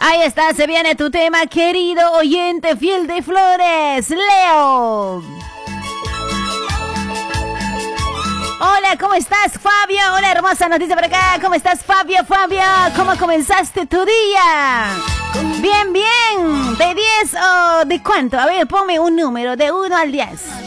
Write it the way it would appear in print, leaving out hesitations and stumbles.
Ahí está, se viene tu tema, querido oyente fiel de Flores, Leo. Hola, ¿cómo estás, Fabio? Hola, hermosa noticia por acá. ¿Cómo estás, Fabio? ¿Cómo comenzaste tu día? Bien, bien. ¿De 10 o de cuánto? A ver, ponme un número, de 1 al 10.